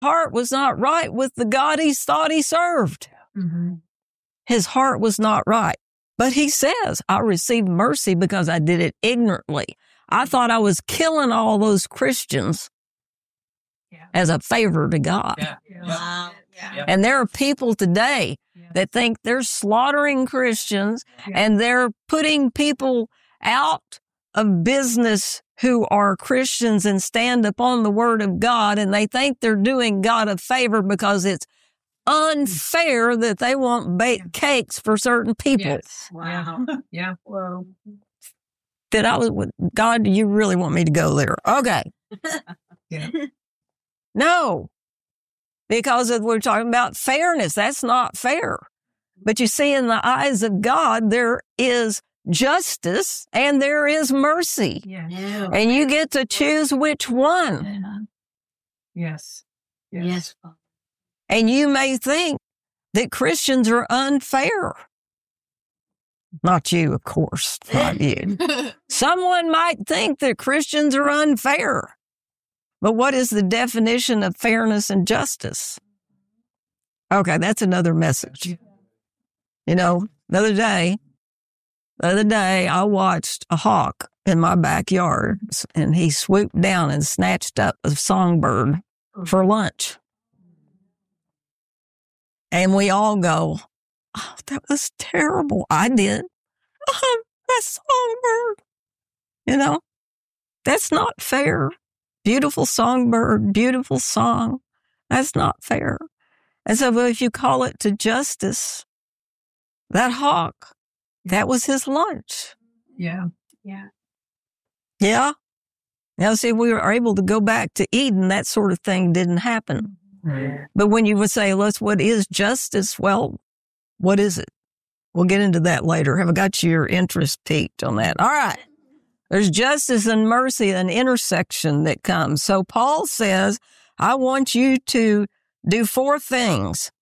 heart was not right with the God he thought he served. Mm-hmm. His heart was not right. But he says, I received mercy because I did it ignorantly. I thought I was killing all those Christians as a favor to God. Yeah. Wow. Yeah. And there are people today that think they're slaughtering Christians and they're putting people out of business who are Christians and stand upon the word of God, and they think they're doing God a favor because it's unfair that they won't bake cakes for certain people. Yes. Wow. Yeah. Whoa. God, you really want me to go there? Okay. Yeah. No, because we're talking about fairness. That's not fair. But you see, in the eyes of God, there is justice and there is mercy. Yeah. And you get to choose which one. Yes. Yes. And you may think that Christians are unfair. Not you, of course, not you. Someone might think that Christians are unfair. But what is the definition of fairness and justice? Okay, that's another message. You know, the other day, I watched a hawk in my backyard, and he swooped down and snatched up a songbird for lunch. And we all go, oh, that was terrible. I did. Oh, that songbird. You know, that's not fair. Beautiful songbird, beautiful song. That's not fair. And so if you call it to justice, that hawk, that was his lunch. Yeah. Yeah. Yeah. Now, see, we were able to go back to Eden. That sort of thing didn't happen. Right. But when you would say, what is justice? Well, what is it? We'll get into that later. Have I got your interest piqued on that? All right. There's justice and mercy, an intersection that comes. So Paul says, I want you to do 4 things.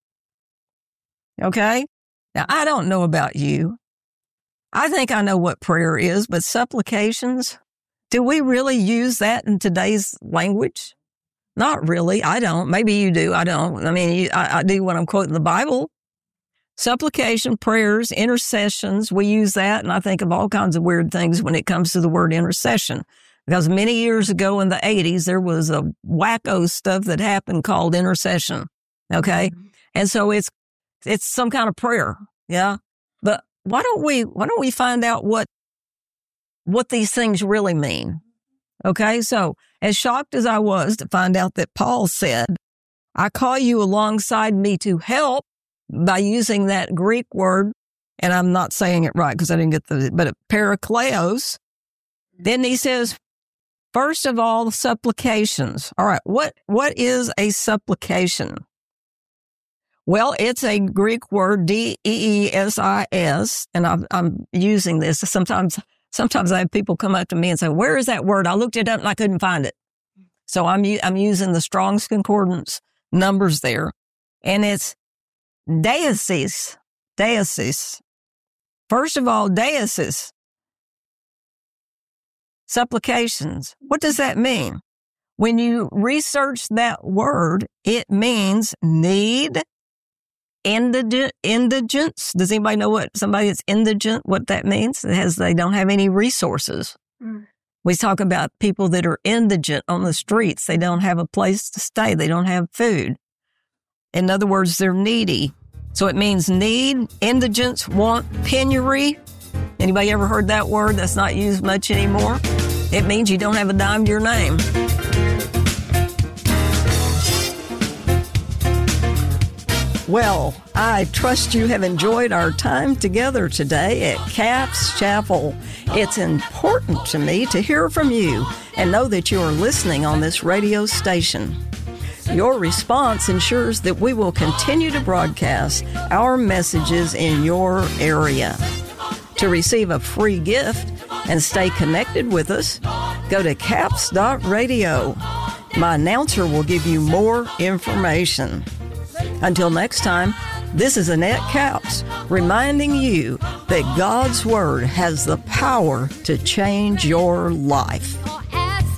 Okay? Now, I don't know about you. I think I know what prayer is, but supplications, do we really use that in today's language? Not really. I don't. Maybe you do. I don't. I mean, I do when I'm quoting the Bible. Supplication, prayers, intercessions, we use that, and I think of all kinds of weird things when it comes to the word intercession. Because many years ago in the 80s, there was a wacko stuff that happened called intercession, okay? Mm-hmm. And so it's some kind of prayer, yeah? But why don't we find out what these things really mean, okay? So as shocked as I was to find out that Paul said, I call you alongside me to help, by using that Greek word, and I'm not saying it right because I didn't get but parakleos. Then he says, first of all, supplications. All right, what is a supplication? Well, it's a Greek word, deesis, and I'm using this. Sometimes I have people come up to me and say, where is that word? I looked it up and I couldn't find it. So I'm using the Strong's Concordance numbers there, and it's deesis. First of all, deesis. Supplications. What does that mean? When you research that word, it means need, indigence. Does anybody know what somebody that's indigent, what that means? They don't have any resources. Mm. We talk about people that are indigent on the streets. They don't have a place to stay. They don't have food. In other words, they're needy. So it means need, indigence, want, penury. Anybody ever heard that word? That's not used much anymore. It means you don't have a dime to your name. Well, I trust you have enjoyed our time together today at Capps Chapel. It's important to me to hear from you and know that you are listening on this radio station. Your response ensures that we will continue to broadcast our messages in your area. To receive a free gift and stay connected with us, go to capps.radio. My announcer will give you more information. Until next time, this is Annette Capps reminding you that God's Word has the power to change your life.